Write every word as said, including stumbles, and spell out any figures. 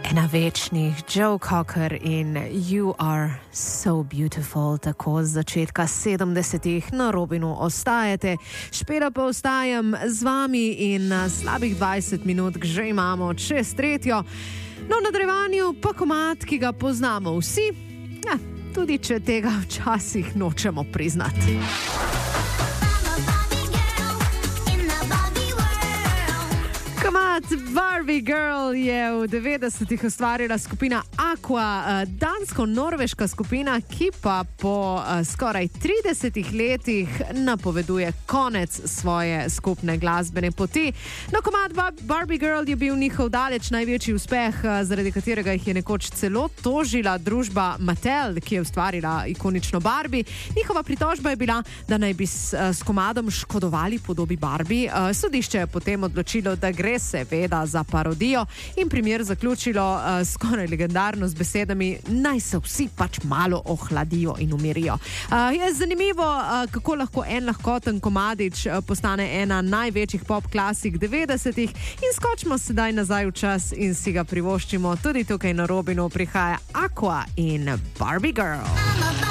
Ena večnih, Joe Cocker in You Are So Beautiful, tako z začetka sedemdesetih na Robinu ostajate. Špela pa ostajam z vami in slabih dvajset minut že imamo čez tretjo. No, v nadaljevanju pa komad, ki ga poznamo vsi, ja, tudi če tega včasih nočemo priznati. Komad Barbie Girl je v devetdesetih ustvarila skupina Aqua, dansko-norveška skupina, ki pa po skoraj tridesetih letih napoveduje konec svoje skupne glasbene poti. No, komad Barbie Girl je bil njihov daleč največji uspeh, zaradi katerega jih je nekoč celo tožila družba Mattel, ki je ustvarila ikonično Barbie. Njihova pritožba je bila, da naj bi s, s komadom škodovali podobi Barbie. Sodišče je potem odločilo, da gre seveda za parodijo in primer zaključilo uh, skoraj legendarno z besedami: naj se vsi pač malo ohladijo in umirijo. Uh, je zanimivo, uh, kako lahko en lahkoten komadič uh, postane ena največjih pop klasik devetdesetih in skočimo sedaj nazaj v čas in si ga privoščimo. Tudi tukaj na Robinu prihaja Aqua in Barbie Girl.